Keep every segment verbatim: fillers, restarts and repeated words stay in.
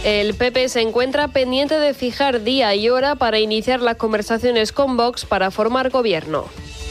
El P P se encuentra pendiente de fijar día y hora para iniciar las conversaciones con Vox para formar gobierno.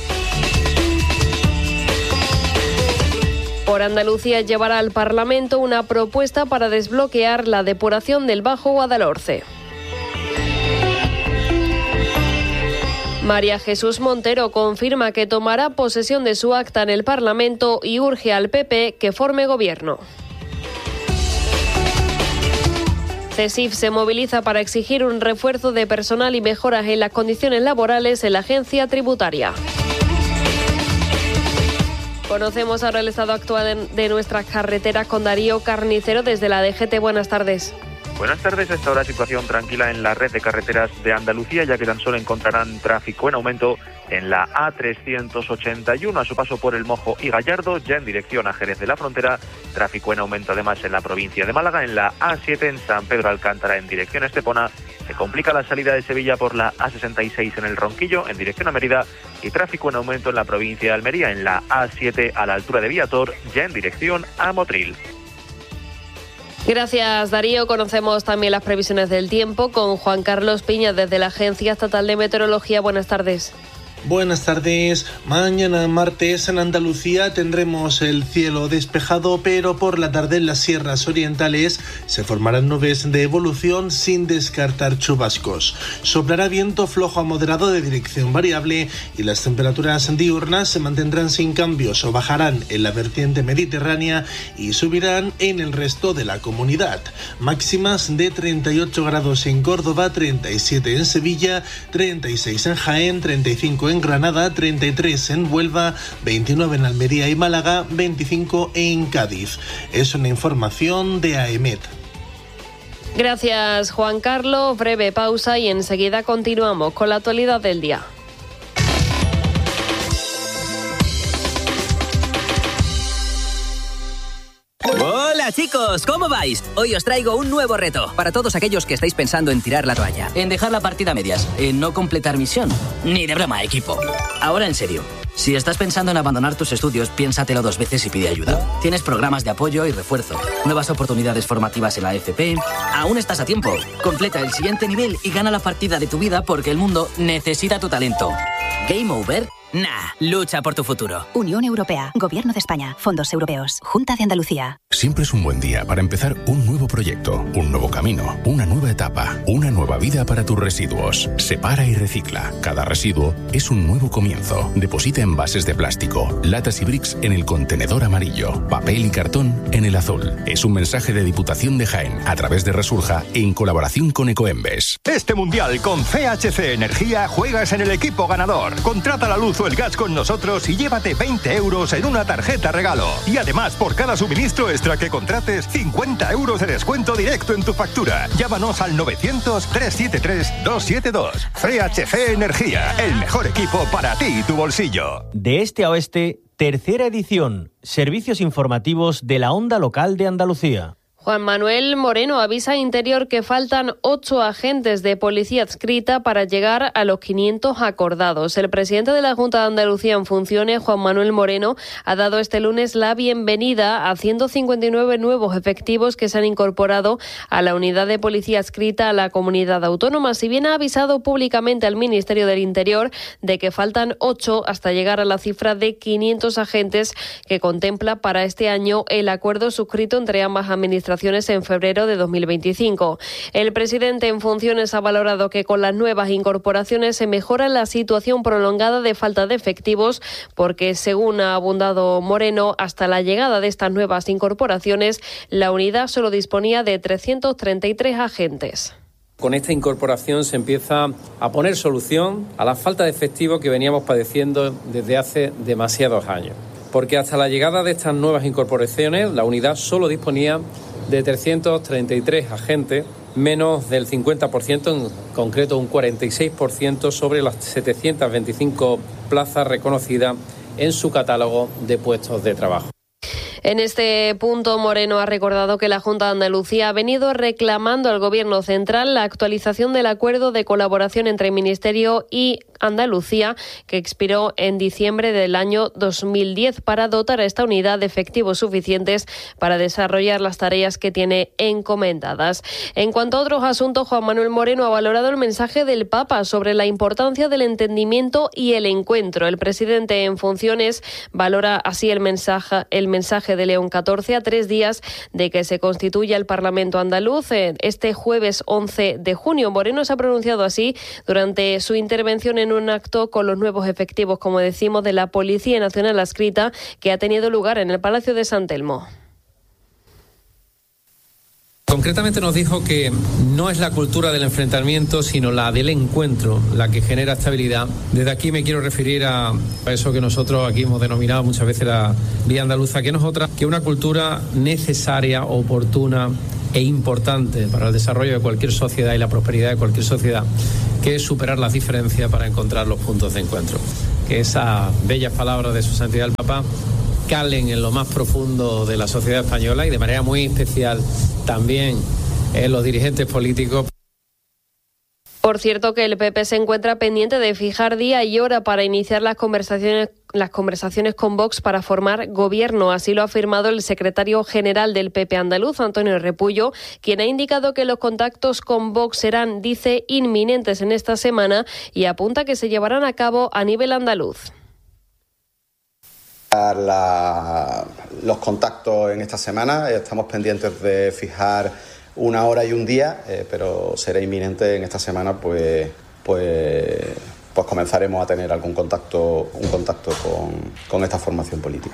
Por Andalucía llevará al Parlamento una propuesta para desbloquear la depuración del Bajo Guadalhorce. María Jesús Montero confirma que tomará posesión de su acta en el Parlamento y urge al P P que forme gobierno. CESIF se moviliza para exigir un refuerzo de personal y mejoras en las condiciones laborales en la agencia tributaria. Conocemos ahora el estado actual de nuestras carreteras con Darío Carnicero desde la D G T. Buenas tardes. Buenas tardes. Hasta ahora situación tranquila en la red de carreteras de Andalucía, ya que tan solo encontrarán tráfico en aumento en la A trescientos ochenta y uno a su paso por El Mojo y Gallardo, ya en dirección a Jerez de la Frontera. Tráfico en aumento además en la provincia de Málaga, en la A siete en San Pedro Alcántara en dirección a Estepona. Se complica la salida de Sevilla por la A sesenta y seis en El Ronquillo en dirección a Mérida, y tráfico en aumento en la provincia de Almería en la A siete a la altura de Viator, ya en dirección a Motril. Gracias, Darío. Conocemos también las previsiones del tiempo con Juan Carlos Piña desde la Agencia Estatal de Meteorología. Buenas tardes. Buenas tardes. Mañana martes en Andalucía tendremos el cielo despejado, pero por la tarde en las sierras orientales se formarán nubes de evolución sin descartar chubascos. Soplará viento flojo a moderado de dirección variable y las temperaturas diurnas se mantendrán sin cambios o bajarán en la vertiente mediterránea y subirán en el resto de la comunidad. Máximas de treinta y ocho grados en Córdoba, treinta y siete en Sevilla, treinta y seis en Jaén, treinta y cinco en Granada, treinta y tres en Huelva, veintinueve en Almería y Málaga, veinticinco en Cádiz. Es una información de A E M E T. Gracias, Juan Carlos. Breve pausa y enseguida continuamos con la actualidad del día. Hola chicos, ¿cómo vais? Hoy os traigo un nuevo reto para todos aquellos que estáis pensando en tirar la toalla, en dejar la partida a medias, en no completar misión. Ni de broma, equipo. Ahora en serio, si estás pensando en abandonar tus estudios, piénsatelo dos veces y pide ayuda. Tienes programas de apoyo y refuerzo, nuevas oportunidades formativas en la F P. Aún estás a tiempo. Completa el siguiente nivel y gana la partida de tu vida porque el mundo necesita tu talento. ¿Game over? Nah, lucha por tu futuro. Unión Europea, Gobierno de España, Fondos Europeos, Junta de Andalucía. Siempre es un buen día para empezar un nuevo proyecto, un nuevo camino, una nueva etapa, una nueva vida para tus residuos. Separa y recicla. Cada residuo es un nuevo comienzo. Deposita envases de plástico, latas y bricks en el contenedor amarillo, papel y cartón en el azul. Es un mensaje de Diputación de Jaén a través de Resurja en colaboración con Ecoembes. Este mundial con C H C Energía juegas en el equipo ganador. Contrata la luz o el gas con nosotros y llévate veinte euros en una tarjeta regalo. Y además, por cada suministro extra que contrates, cincuenta euros de descuento directo en tu factura. Llámanos al novecientos, trescientos setenta y tres, doscientos setenta y dos. C H C Energía, el mejor equipo para ti y tu bolsillo. De este a oeste, tercera edición. Servicios informativos de la onda local de Andalucía. Juan Manuel Moreno avisa a Interior que faltan ocho agentes de policía adscrita para llegar a los quinientos acordados. El presidente de la Junta de Andalucía en funciones, Juan Manuel Moreno, ha dado este lunes la bienvenida a ciento cincuenta y nueve nuevos efectivos que se han incorporado a la unidad de policía adscrita a la comunidad autónoma. Si bien ha avisado públicamente al Ministerio del Interior de que faltan ocho hasta llegar a la cifra de quinientos agentes que contempla para este año el acuerdo suscrito entre ambas administraciones en febrero de dos mil veinticinco. El presidente en funciones ha valorado que con las nuevas incorporaciones se mejora la situación prolongada de falta de efectivos porque, según ha abundado Moreno, hasta la llegada de estas nuevas incorporaciones, la unidad solo disponía de trescientos treinta y tres agentes. Con esta incorporación se empieza a poner solución a la falta de efectivo que veníamos padeciendo desde hace demasiados años. Porque hasta la llegada de estas nuevas incorporaciones, la unidad solo disponía de trescientos treinta y tres agentes, menos del cincuenta por ciento, en concreto un cuarenta y seis por ciento sobre las setecientas veinticinco plazas reconocidas en su catálogo de puestos de trabajo. En este punto, Moreno ha recordado que la Junta de Andalucía ha venido reclamando al Gobierno central la actualización del acuerdo de colaboración entre el Ministerio y Andalucía, que expiró en diciembre del año dos mil diez, para dotar a esta unidad de efectivos suficientes para desarrollar las tareas que tiene encomendadas. En cuanto a otros asuntos, Juan Manuel Moreno ha valorado el mensaje del Papa sobre la importancia del entendimiento y el encuentro. El presidente en funciones valora así el mensaje, el mensaje de León catorce a tres días de que se constituya el Parlamento andaluz. Este jueves once de junio, Moreno se ha pronunciado así durante su intervención en un acto con los nuevos efectivos, como decimos, de la Policía Nacional adscrita, que ha tenido lugar en el Palacio de San Telmo. Concretamente nos dijo que no es la cultura del enfrentamiento, sino la del encuentro, la que genera estabilidad. Desde aquí me quiero referir a, a eso que nosotros aquí hemos denominado muchas veces la vía andaluza, que no es otra que una cultura necesaria, oportuna e importante para el desarrollo de cualquier sociedad y la prosperidad de cualquier sociedad, que es superar las diferencias para encontrar los puntos de encuentro. Que esas bellas palabras de su santidad el Papa calen en lo más profundo de la sociedad española y de manera muy especial también en los dirigentes políticos. Por cierto, que el P P se encuentra pendiente de fijar día y hora para iniciar las conversaciones las conversaciones con Vox para formar gobierno. Así lo ha afirmado el secretario general del P P andaluz, Antonio Repullo, quien ha indicado que los contactos con Vox serán, dice, inminentes en esta semana y apunta que se llevarán a cabo a nivel andaluz. La, los contactos en esta semana, estamos pendientes de fijar una hora y un día, eh, pero será inminente en esta semana, pues, pues, pues comenzaremos a tener algún contacto, un contacto con, con esta formación política.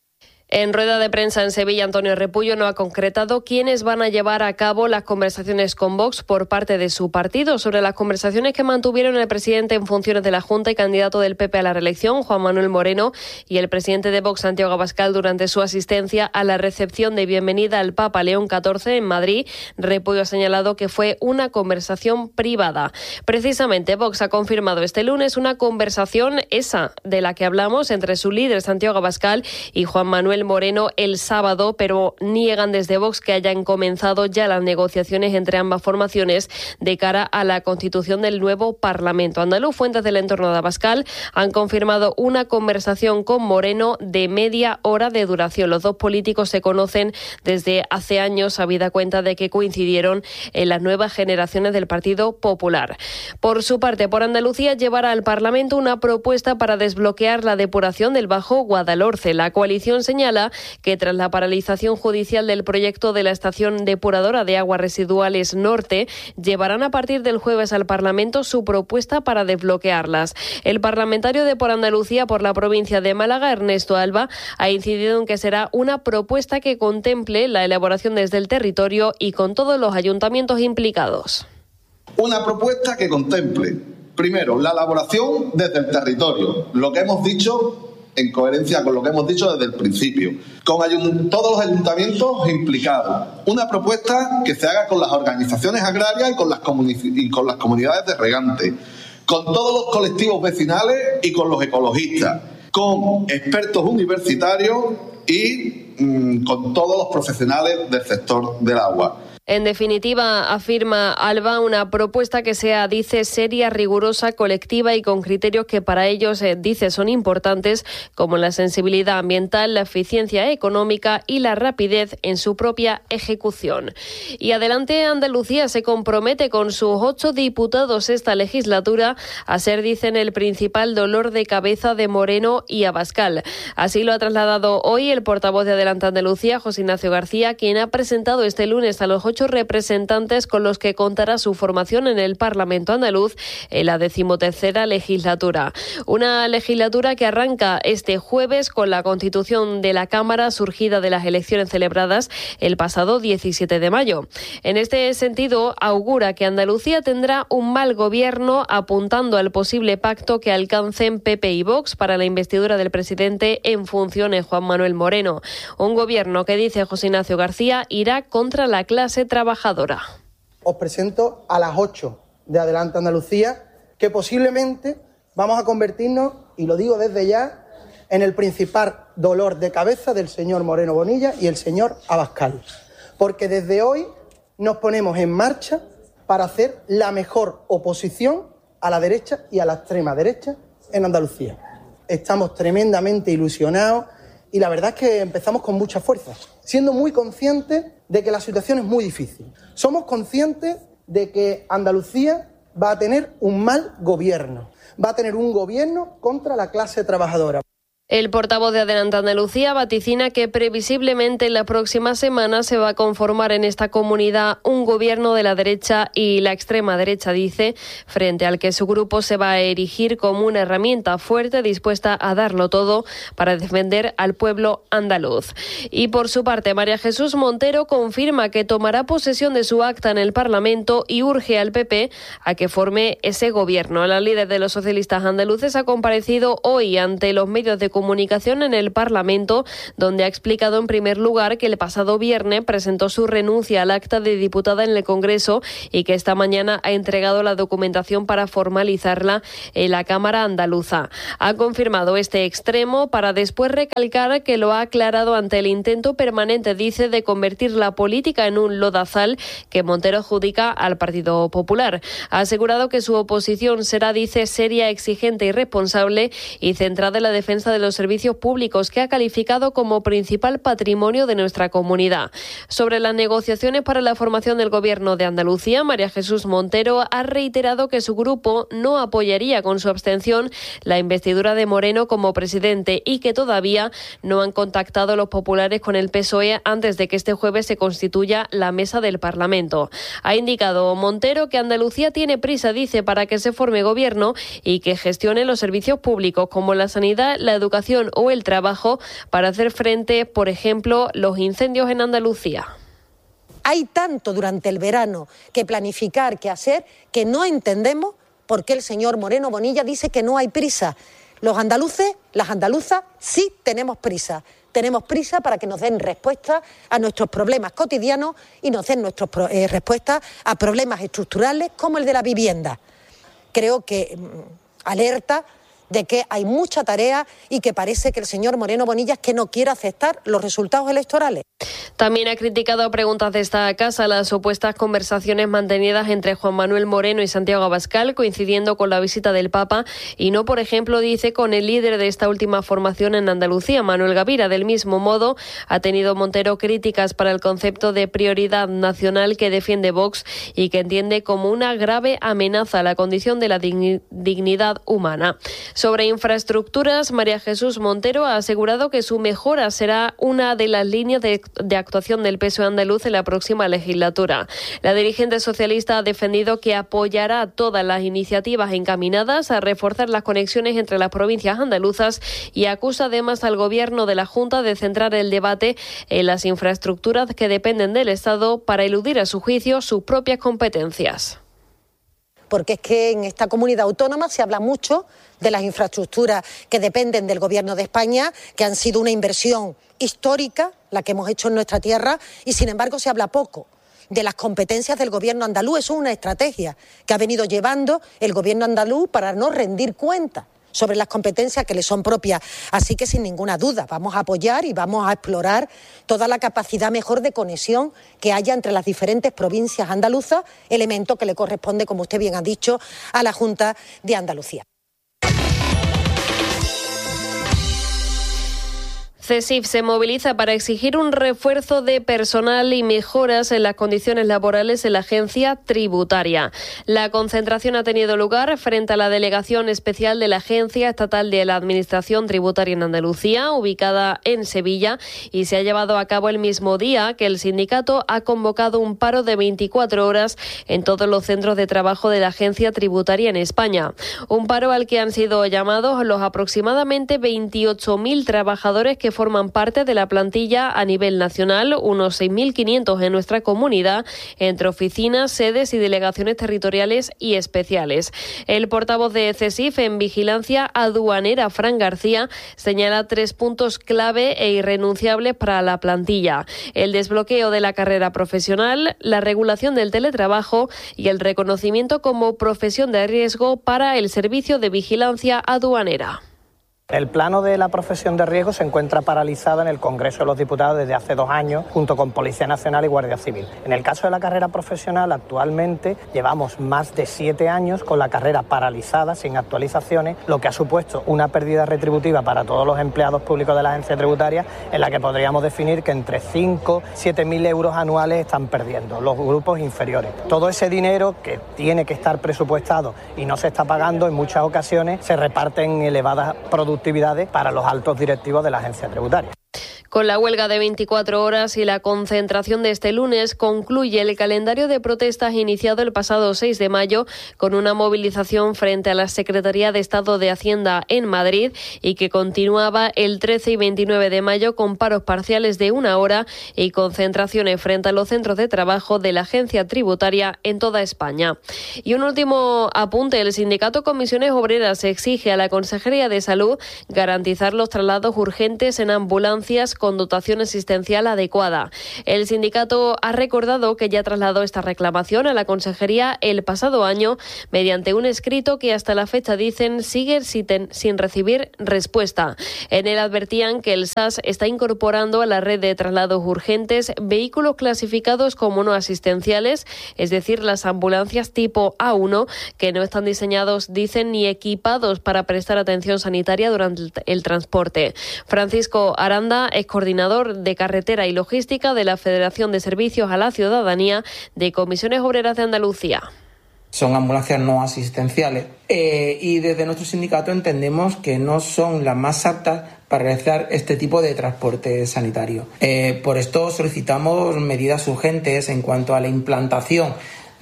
En rueda de prensa en Sevilla, Antonio Repullo no ha concretado quiénes van a llevar a cabo las conversaciones con Vox por parte de su partido. Sobre las conversaciones que mantuvieron el presidente en funciones de la Junta y candidato del P P a la reelección, Juan Manuel Moreno, y el presidente de Vox, Santiago Abascal, durante su asistencia a la recepción de bienvenida al Papa León catorce en Madrid, Repullo ha señalado que fue una conversación privada. Precisamente, Vox ha confirmado este lunes una conversación, esa de la que hablamos, entre su líder, Santiago Abascal, y Juan Manuel Moreno el sábado, pero niegan desde Vox que hayan comenzado ya las negociaciones entre ambas formaciones de cara a la constitución del nuevo Parlamento andaluz. Fuentes del entorno de Abascal han confirmado una conversación con Moreno de media hora de duración. Los dos políticos se conocen desde hace años, habida cuenta de que coincidieron en las nuevas generaciones del Partido Popular. Por su parte, por Andalucía llevará al Parlamento una propuesta para desbloquear la depuración del Bajo Guadalhorce. La coalición señala que tras la paralización judicial del proyecto de la estación depuradora de aguas residuales Norte, llevarán a partir del jueves al Parlamento su propuesta para desbloquearlas. El parlamentario de Por Andalucía por la provincia de Málaga, Ernesto Alba, ha incidido en que será una propuesta que contemple la elaboración desde el territorio y con todos los ayuntamientos implicados. Una propuesta que contemple, primero, la elaboración desde el territorio, lo que hemos dicho en coherencia con lo que hemos dicho desde el principio, con ayunt- todos los ayuntamientos implicados. Una propuesta que se haga con las organizaciones agrarias y con las, comuni- y con las comunidades de regantes, con todos los colectivos vecinales y con los ecologistas, con expertos universitarios y mmm, con todos los profesionales del sector del agua. En definitiva, afirma Alba, una propuesta que sea, dice, seria, rigurosa, colectiva y con criterios que para ellos, eh, dice, son importantes, como la sensibilidad ambiental, la eficiencia económica y la rapidez en su propia ejecución. Y adelante, Andalucía se compromete con sus ocho diputados esta legislatura a ser, dicen, el principal dolor de cabeza de Moreno y Abascal. Así lo ha trasladado hoy el portavoz de Adelante Andalucía, José Ignacio García, quien ha presentado este lunes a los ocho representantes con los que contará su formación en el Parlamento andaluz en la decimotercera legislatura. Una legislatura que arranca este jueves con la constitución de la Cámara surgida de las elecciones celebradas el pasado diecisiete de mayo. En este sentido, augura que Andalucía tendrá un mal gobierno, apuntando al posible pacto que alcancen P P y Vox para la investidura del presidente en funciones, Juan Manuel Moreno. Un gobierno que, dice José Ignacio García, irá contra la clase trabajadora. Os presento a las ocho de Adelante Andalucía, que posiblemente vamos a convertirnos, y lo digo desde ya, en el principal dolor de cabeza del señor Moreno Bonilla y el señor Abascal. Porque desde hoy nos ponemos en marcha para hacer la mejor oposición a la derecha y a la extrema derecha en Andalucía. Estamos tremendamente ilusionados y la verdad es que empezamos con mucha fuerza, siendo muy conscientes de que la situación es muy difícil. Somos conscientes de que Andalucía va a tener un mal gobierno, va a tener un gobierno contra la clase trabajadora. El portavoz de Adelante Andalucía vaticina que previsiblemente en la próxima semana se va a conformar en esta comunidad un gobierno de la derecha y la extrema derecha, dice, frente al que su grupo se va a erigir como una herramienta fuerte dispuesta a darlo todo para defender al pueblo andaluz. Y por su parte, María Jesús Montero confirma que tomará posesión de su acta en el Parlamento y urge al P P a que forme ese gobierno. La líder de los socialistas andaluces ha comparecido hoy ante los medios de comunicación comunicación en el Parlamento, donde ha explicado en primer lugar que el pasado viernes presentó su renuncia al acta de diputada en el Congreso y que esta mañana ha entregado la documentación para formalizarla en la Cámara andaluza. Ha confirmado este extremo para después recalcar que lo ha aclarado ante el intento permanente, dice, de convertir la política en un lodazal que Montero adjudica al Partido Popular. Ha asegurado que su oposición será, dice, seria, exigente y responsable y centrada en la defensa de los servicios públicos que ha calificado como principal patrimonio de nuestra comunidad. Sobre las negociaciones para la formación del Gobierno de Andalucía, María Jesús Montero ha reiterado que su grupo no apoyaría con su abstención la investidura de Moreno como presidente y que todavía no han contactado los populares con el P S O E antes de que este jueves se constituya la mesa del Parlamento. Ha indicado Montero que Andalucía tiene prisa, dice, para que se forme gobierno y que gestione los servicios públicos como la sanidad, la educación o el trabajo para hacer frente, por ejemplo, los incendios en Andalucía. Hay tanto durante el verano que planificar, que hacer, que no entendemos por qué el señor Moreno Bonilla dice que no hay prisa. Los andaluces, las andaluzas, sí tenemos prisa. Tenemos prisa para que nos den respuesta a nuestros problemas cotidianos y nos den nuestras eh, respuestas a problemas estructurales como el de la vivienda. Creo que mmm, alerta de que hay mucha tarea y que parece que el señor Moreno Bonilla es que no quiere aceptar los resultados electorales. También ha criticado a preguntas de esta casa las supuestas conversaciones mantenidas entre Juan Manuel Moreno y Santiago Abascal, coincidiendo con la visita del Papa, y no, por ejemplo, dice, con el líder de esta última formación en Andalucía, Manuel Gavira. Del mismo modo, ha tenido Montero críticas para el concepto de prioridad nacional que defiende Vox y que entiende como una grave amenaza a la condición de la digni- dignidad humana. Sobre infraestructuras, María Jesús Montero ha asegurado que su mejora será una de las líneas de, de actuación del P S O E andaluz en la próxima legislatura. La dirigente socialista ha defendido que apoyará todas las iniciativas encaminadas a reforzar las conexiones entre las provincias andaluzas y acusa además al Gobierno de la Junta de centrar el debate en las infraestructuras que dependen del Estado para eludir, a su juicio, sus propias competencias. Porque es que en esta comunidad autónoma se habla mucho de las infraestructuras que dependen del Gobierno de España, que han sido una inversión histórica, la que hemos hecho en nuestra tierra, y sin embargo se habla poco de las competencias del Gobierno andaluz. Eso es una estrategia que ha venido llevando el Gobierno andaluz para no rendir cuentas sobre las competencias que le son propias. Así que, sin ninguna duda, vamos a apoyar y vamos a explorar toda la capacidad mejor de conexión que haya entre las diferentes provincias andaluzas, elemento que le corresponde, como usted bien ha dicho, a la Junta de Andalucía. CESIF se moviliza para exigir un refuerzo de personal y mejoras en las condiciones laborales en la agencia tributaria. La concentración ha tenido lugar frente a la Delegación Especial de la Agencia Estatal de la Administración Tributaria en Andalucía, ubicada en Sevilla, y se ha llevado a cabo el mismo día que el sindicato ha convocado un paro de veinticuatro horas en todos los centros de trabajo de la agencia tributaria en España. Un paro al que han sido llamados los aproximadamente veintiocho mil trabajadores que forman parte de la plantilla a nivel nacional, unos seis mil quinientos en nuestra comunidad, entre oficinas, sedes y delegaciones territoriales y especiales. El portavoz de CESIF en Vigilancia Aduanera, Fran García, señala tres puntos clave e irrenunciables para la plantilla: el desbloqueo de la carrera profesional, la regulación del teletrabajo y el reconocimiento como profesión de riesgo para el servicio de vigilancia aduanera. El plano de la profesión de riesgo se encuentra paralizado en el Congreso de los Diputados desde hace dos años, junto con Policía Nacional y Guardia Civil. En el caso de la carrera profesional, actualmente llevamos más de siete años con la carrera paralizada, sin actualizaciones, lo que ha supuesto una pérdida retributiva para todos los empleados públicos de la agencia tributaria, en la que podríamos definir que entre cinco y siete mil euros anuales están perdiendo los grupos inferiores. Todo ese dinero que tiene que estar presupuestado y no se está pagando, en muchas ocasiones se reparte en elevadas productividades para los altos directivos de la agencia tributaria. Con la huelga de veinticuatro horas y la concentración de este lunes, concluye el calendario de protestas iniciado el pasado seis de mayo con una movilización frente a la Secretaría de Estado de Hacienda en Madrid y que continuaba el trece y veintinueve de mayo con paros parciales de una hora y concentraciones frente a los centros de trabajo de la agencia tributaria en toda España. Y un último apunte, el sindicato Comisiones Obreras exige a la Consejería de Salud garantizar los traslados urgentes en ambulancias con dotación asistencial adecuada. El sindicato ha recordado que ya trasladó esta reclamación a la Consejería el pasado año mediante un escrito que hasta la fecha, dicen, sigue sin recibir respuesta. En él advertían que el S A S está incorporando a la red de traslados urgentes vehículos clasificados como no asistenciales, es decir, las ambulancias tipo A uno, que no están diseñados, dicen, ni equipados para prestar atención sanitaria durante el transporte. Francisco Aranda es coordinador de carretera y logística de la Federación de Servicios a la Ciudadanía de Comisiones Obreras de Andalucía. Son ambulancias no asistenciales eh, y desde nuestro sindicato entendemos que no son las más aptas para realizar este tipo de transporte sanitario. Eh, por esto solicitamos medidas urgentes en cuanto a la implantación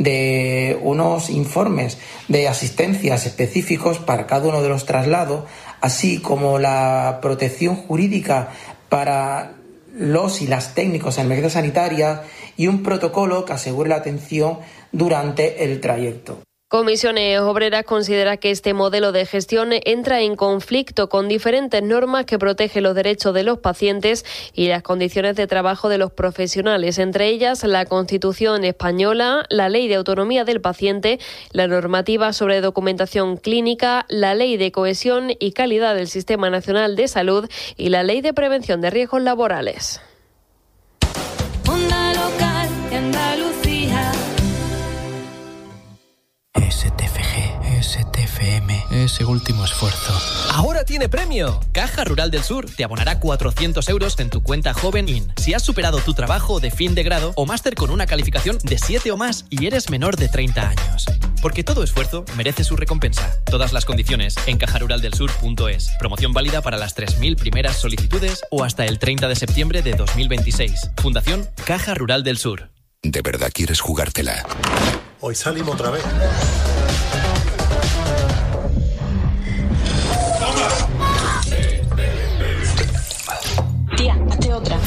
de unos informes de asistencias específicos para cada uno de los traslados, así como la protección jurídica para los y las técnicos en emergencia sanitaria y un protocolo que asegure la atención durante el trayecto. Comisiones Obreras considera que este modelo de gestión entra en conflicto con diferentes normas que protegen los derechos de los pacientes y las condiciones de trabajo de los profesionales, entre ellas la Constitución española, la Ley de Autonomía del Paciente, la normativa sobre documentación clínica, la Ley de Cohesión y Calidad del Sistema Nacional de Salud y la Ley de Prevención de Riesgos Laborales. Onda local de Andalucía. S T F G, S T F M, ese último esfuerzo. ¡Ahora tiene premio! Caja Rural del Sur te abonará cuatrocientos euros en tu cuenta Joven In si has superado tu trabajo de fin de grado o máster con una calificación de siete o más y eres menor de treinta años. Porque todo esfuerzo merece su recompensa. Todas las condiciones en caja rural del sur punto es. Promoción válida para las tres mil primeras solicitudes o hasta el treinta de septiembre de dos mil veintiséis. Fundación Caja Rural del Sur. ¿De verdad quieres jugártela? Hoy salimos otra vez. Tía, hazte otra.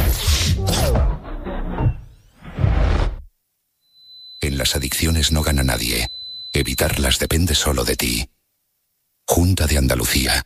En las adicciones no gana nadie. Evitarlas depende solo de ti. Junta de Andalucía.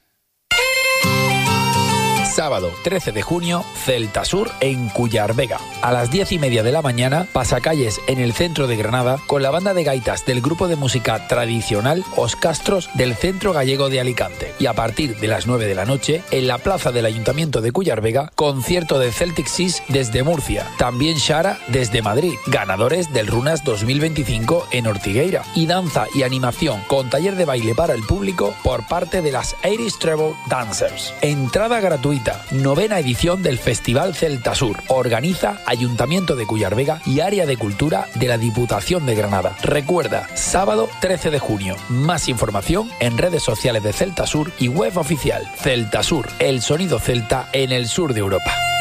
Sábado trece de junio, Celtasur en Cuyar Vega. A las diez y media de la mañana, pasacalles en el centro de Granada con la banda de gaitas del grupo de música tradicional Os Castros del Centro Gallego de Alicante. Y a partir de las nueve de la noche, en la plaza del Ayuntamiento de Cuyar Vega, concierto de Celtic Seas desde Murcia. También Shara desde Madrid, ganadores del Runas dos mil veinticinco en Ortigueira. Y danza y animación con taller de baile para el público por parte de las Irish Treble Dancers. Entrada gratuita. Novena edición del Festival Celtasur. Organiza Ayuntamiento de Cuyar Vega y Área de Cultura de la Diputación de Granada. Recuerda, sábado trece de junio. Más información en redes sociales de Celtasur y web oficial. Celtasur, el sonido celta en el sur de Europa.